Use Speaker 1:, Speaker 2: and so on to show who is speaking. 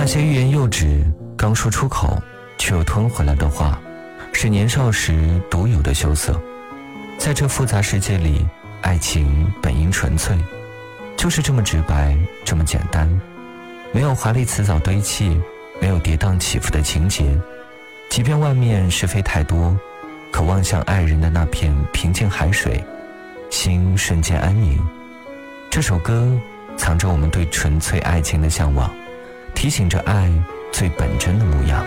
Speaker 1: 些欲言又止，刚说出口却又吞回来的话，是年少时独有的羞涩。在这复杂世界里，爱情本应纯粹，就是这么直白，这么简单，没有华丽辞藻堆砌，没有跌宕起伏的情节。即便外面是非太多，可望向爱人的那片平静海水，心瞬间安宁。这首歌藏着我们对纯粹爱情的向往，提醒着爱最本真的模样。